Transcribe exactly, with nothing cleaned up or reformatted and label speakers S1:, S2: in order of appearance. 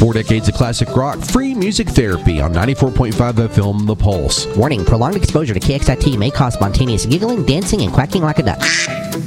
S1: Four decades of classic rock, free music therapy on ninety-four point five F M, The Pulse.
S2: Warning, prolonged exposure to K X I T may cause spontaneous giggling, dancing, and quacking like a duck.